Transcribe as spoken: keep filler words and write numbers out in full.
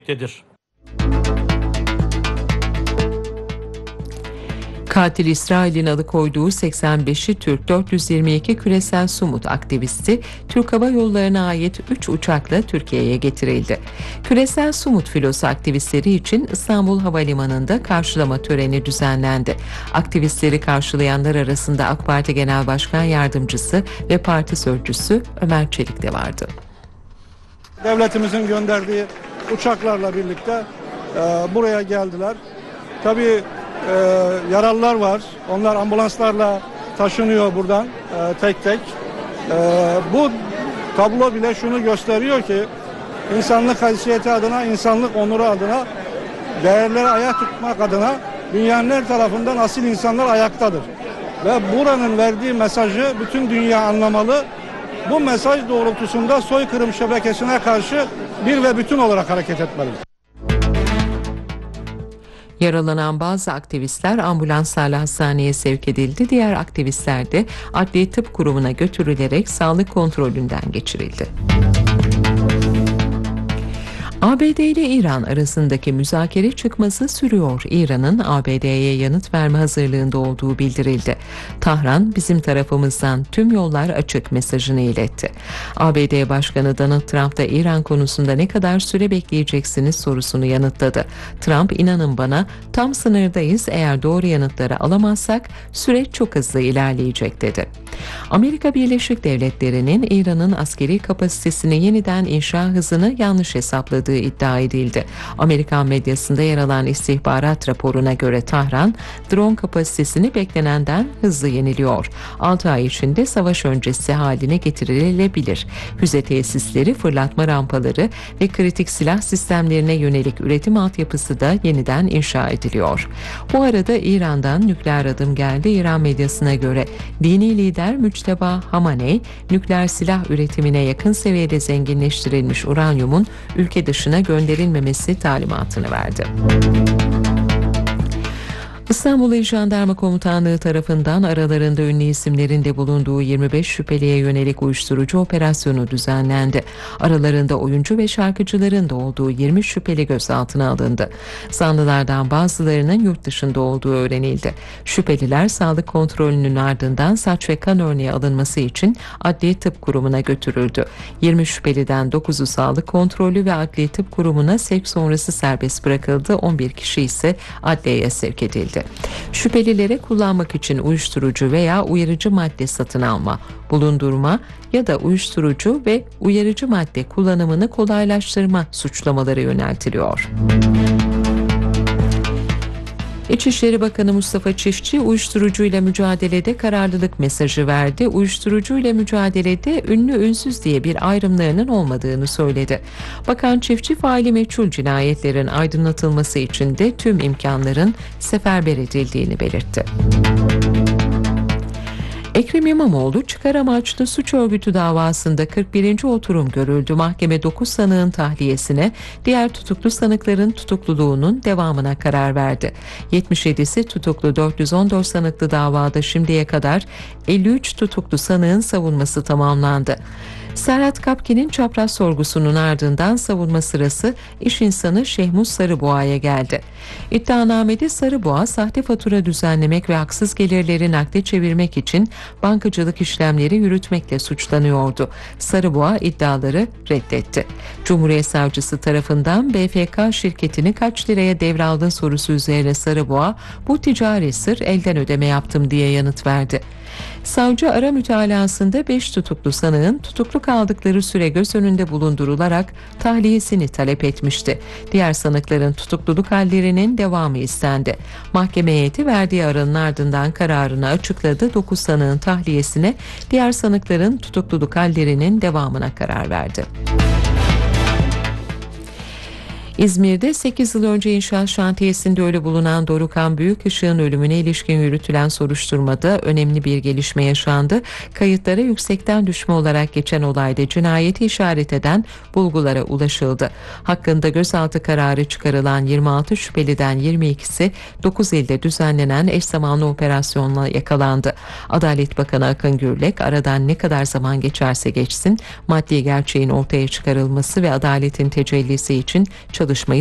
Tedir. Katil İsrail'in alıkoyduğu seksen beşi Türk dört yüz yirmi iki küresel sumut aktivisti Türk Hava Yolları'na ait üç uçakla Türkiye'ye getirildi. Küresel sumut filosu aktivistleri için İstanbul Havalimanı'nda karşılama töreni düzenlendi. Aktivistleri karşılayanlar arasında AK Parti Genel Başkan Yardımcısı ve parti sözcüsü Ömer Çelik de vardı. Devletimizin gönderdiği uçaklarla birlikte e, buraya geldiler. Tabii e, yaralılar var. Onlar ambulanslarla taşınıyor buradan e, tek tek. E, bu tablo bile şunu gösteriyor ki insanlık haysiyeti adına, insanlık onuru adına, değerlere ayak tutmak adına dünyanın her tarafından asil insanlar ayaktadır. Ve buranın verdiği mesajı bütün dünya anlamalı. Bu mesaj doğrultusunda soykırım şebekesine karşı bir ve bütün olarak hareket etmeli. Yaralanan bazı aktivistler ambulanslarla hastaneye sevk edildi. Diğer aktivistler de Adli Tıp Kurumu'na götürülerek sağlık kontrolünden geçirildi. A B D ile İran arasındaki müzakere çıkması sürüyor. İran'ın A B D'ye yanıt verme hazırlığında olduğu bildirildi. Tahran, bizim tarafımızdan tüm yollar açık mesajını iletti. A B D Başkanı Donald Trump da İran konusunda ne kadar süre bekleyeceksiniz sorusunu yanıtladı. Trump, inanın bana tam sınırdayız, eğer doğru yanıtları alamazsak süreç çok hızlı ilerleyecek dedi. Amerika Birleşik Devletleri'nin İran'ın askeri kapasitesini yeniden inşa hızını yanlış hesapladığı iddia edildi. Amerikan medyasında yer alan istihbarat raporuna göre Tahran, drone kapasitesini beklenenden hızlı yeniliyor. altı ay içinde savaş öncesi haline getirilebilir. Füze tesisleri, fırlatma rampaları ve kritik silah sistemlerine yönelik üretim altyapısı da yeniden inşa ediliyor. Bu arada İran'dan nükleer adım geldi. İran medyasına göre dini lider Müçteba Hamaney, nükleer silah üretimine yakın seviyede zenginleştirilmiş uranyumun ülke dışına gönderilmemesi talimatını verdi. İstanbul İl Jandarma Komutanlığı tarafından aralarında ünlü isimlerin de bulunduğu yirmi beş şüpheliye yönelik uyuşturucu operasyonu düzenlendi. Aralarında oyuncu ve şarkıcıların da olduğu yirmi şüpheli gözaltına alındı. Zanlılardan bazılarının yurt dışında olduğu öğrenildi. Şüpheliler sağlık kontrolünün ardından saç ve kan örneği alınması için Adli Tıp Kurumu'na götürüldü. yirmi şüpheliden dokuzu sağlık kontrolü ve Adli Tıp Kurumu'na sevk sonrası serbest bırakıldı. on bir kişi ise adliyeye sevk edildi. Şüphelilere kullanmak için uyuşturucu veya uyarıcı madde satın alma, bulundurma ya da uyuşturucu ve uyarıcı madde kullanımını kolaylaştırma suçlamaları yöneltiliyor. İçişleri Bakanı Mustafa Çiftçi, uyuşturucuyla mücadelede kararlılık mesajı verdi. Uyuşturucuyla mücadelede ünlü ünsüz diye bir ayrımlarının olmadığını söyledi. Bakan Çiftçi, faili meçhul cinayetlerin aydınlatılması için de tüm imkanların seferber edildiğini belirtti. Ekrem İmamoğlu çıkar amaçlı suç örgütü davasında kırk birinci oturum görüldü. Mahkeme dokuz sanığın tahliyesine, diğer tutuklu sanıkların tutukluluğunun devamına karar verdi. yetmiş yedisi tutuklu dört yüz on dört sanıklı davada şimdiye kadar elli üç tutuklu sanığın savunması tamamlandı. Serhat Kapki'nin çapraz sorgusunun ardından savunma sırası iş insanı Şehmuz Sarıboğa'ya geldi. İddianamede Sarıboğa, sahte fatura düzenlemek ve haksız gelirleri nakde çevirmek için bankacılık işlemleri yürütmekle suçlanıyordu. Sarıboğa iddiaları reddetti. Cumhuriyet Savcısı tarafından B F K şirketini kaç liraya devraldın sorusu üzerine Sarıboğa, bu ticari sır, elden ödeme yaptım diye yanıt verdi. Savcı ara mütalasında beş tutuklu sanığın tutuklu kaldıkları süre göz önünde bulundurularak tahliyesini talep etmişti. Diğer sanıkların tutukluluk hallerinin devamı istendi. Mahkeme heyeti verdiği aranın ardından kararını açıkladı. dokuz sanığın tahliyesine, diğer sanıkların tutukluluk hallerinin devamına karar verdi. İzmir'de sekiz yıl önce inşaat şantiyesinde ölü bulunan Dorukhan Büyükışık'ın ölümüne ilişkin yürütülen soruşturmada önemli bir gelişme yaşandı. Kayıtlara yüksekten düşme olarak geçen olayda cinayeti işaret eden bulgulara ulaşıldı. Hakkında gözaltı kararı çıkarılan yirmi altı şüpheliden yirmi ikisi dokuz ilde düzenlenen eş zamanlı operasyonla yakalandı. Adalet Bakanı Akın Gürlek, aradan ne kadar zaman geçerse geçsin maddi gerçeğin ortaya çıkarılması ve adaletin tecellisi için çalışmalar çalışmayı